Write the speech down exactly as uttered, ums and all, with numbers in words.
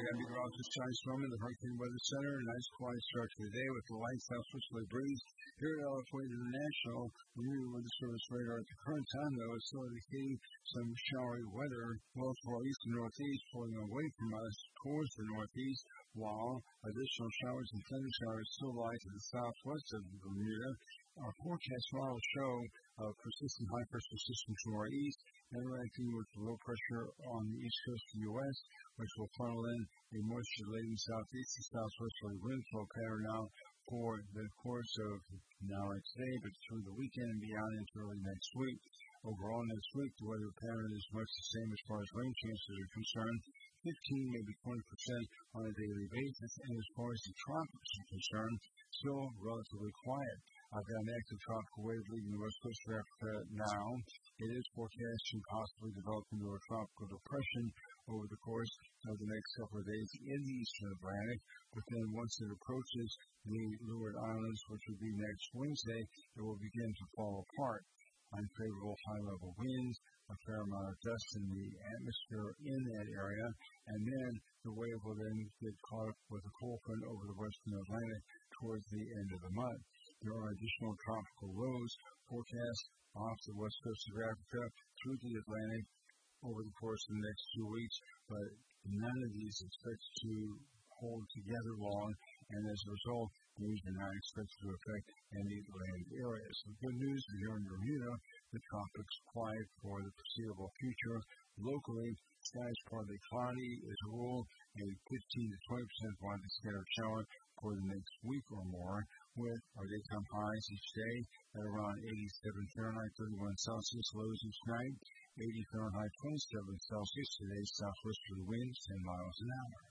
I'm meteorologist John Storm in the Hurricane Weather Center. A nice quiet start to the day with the light southwesterly breeze. Here at L F W International, Marine Weather Service radar at the current time, though, is still indicating some showery weather both for east and northeast, pulling away from us towards the northeast, while additional showers and thunder showers still lie to the southwest of Bermuda. Our forecast models show a persistent high-pressure system to our east, interacting with the low pressure on the east coast of the U S, which will funnel in a moisture-laden southeast and southwesterly wind flow pattern out for the course of not only today, but through the weekend and beyond into early next week. Overall, next week, the weather pattern is much the same as far as rain chances are concerned, fifteen, maybe twenty percent on a daily basis, and as far as the tropics are concerned, still relatively quiet. I've got an active tropical wave leaving the west coast of Africa now. It is forecast to possibly develop into a tropical depression over the course of the next couple of days in the eastern Atlantic, but then once it approaches the Leeward Islands, which will be next Wednesday, it will begin to fall apart. Unfavorable high-level winds, a fair amount of dust in the atmosphere in that area, and then the wave will then get caught up with a cold front over the western Atlantic towards the end of the month. There are additional tropical lows forecast off the west coast of Africa through the Atlantic over the course of the next two weeks, but none of these expected to hold together long, and as a result, these are not expected to affect any land areas. The good news is here in Bermuda, the tropics quiet for the foreseeable future. Locally, skies partly cloudy as a rule, a fifteen to twenty percent widely scattered shower for the next week or more, with our daytime highs each day at around eighty-seven Fahrenheit, thirty-one Celsius, lows each night, eighty Fahrenheit, twenty-seven Celsius. Today's southwesterly winds ten miles an hour.